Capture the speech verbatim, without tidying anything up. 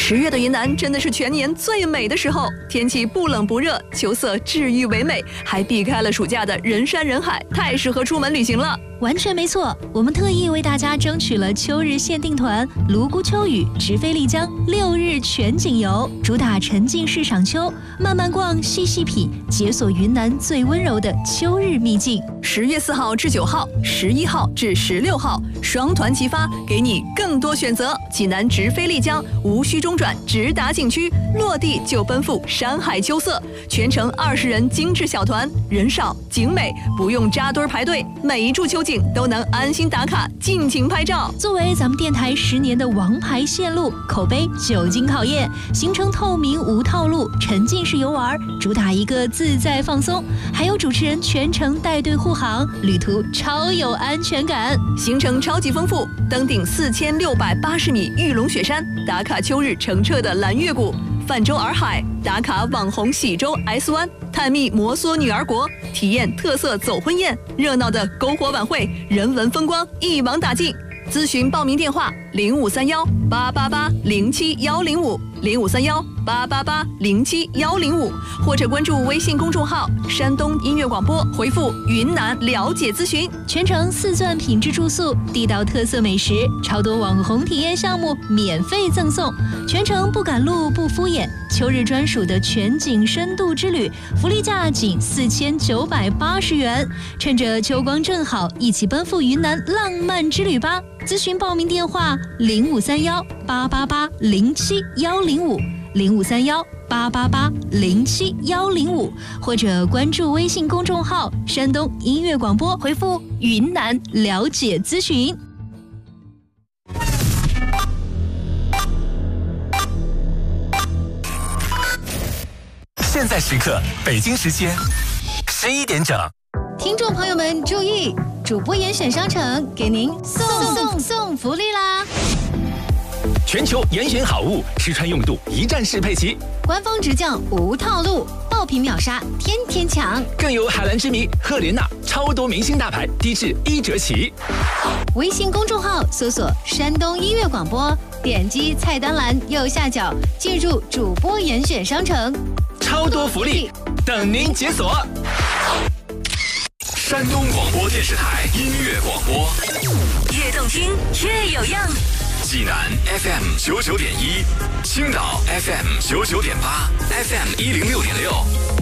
十月的云南真的是全年最美的时候，天气不冷不热，秋色治愈唯美，还避开了暑假的人山人海，太适合出门旅行了。 完全没错，我们特意为大家争取了秋日限定团泸沽秋雨直飞丽江六日全景游，主打沉浸式赏秋，慢慢逛，细细品，解锁云南最温柔的秋日秘境。 十月四号至九号，十一号至十六号，双团齐发，给你更多选择。济南直飞丽江，无需中转，直达景区，落地就奔赴山海秋色，全程二十人精致小团，人少景美，不用扎堆排队，每一处秋景都能安心打卡，尽情拍照。 作为咱们电台十年的王牌线路，口碑久经考验，行程透明无套路，沉浸式游玩，主打一个自在放松，还有主持人全程带队护航，旅途超有安全感。 行程超级丰富，登顶四千六百八十米玉龙雪山，打卡秋日澄澈的蓝月谷，泛舟洱海，打卡网红喜洲 S 湾，探秘摩梭女儿国，体验特色走婚宴，热闹的篝火晚会，人文风光一网打尽。咨询报名电话：零五三幺八八八零七幺零五零五三幺八八八零七幺零五，或者关注微信公众号“山东音乐广播”，回复“云南”了解咨询。 全程四钻品质住宿，地道特色美食，超多网红体验项目免费赠送，全程不赶路不敷衍。秋日专属的全景深度之旅，福利价仅四千九百八十元。趁着秋光正好，一起奔赴云南浪漫之旅吧！咨询报名电话：零五三幺八八八零七幺零五零五三幺八八八零七幺零五，或者关注微信公众号“山东音乐广播”，回复“云南”了解咨询。 现在时刻，北京时间十一点整。 听众朋友们注意，主播严选商城给您送送送福利啦！ 全球严选好物，试穿用度一站式配齐， 官方直降无套路，爆品秒杀，天天抢。 更有海蓝之谜、赫莲娜，超多明星大牌，低至一折起。 微信公众号搜索“山东音乐广播”，点击菜单栏右下角，进入主播严选商城， 超多福利等您解锁。 山东广播电视台音乐广播， 越动听越有样。 济南 F M 九九点一，青岛 F M 九九点八 ，F M 一零六点六。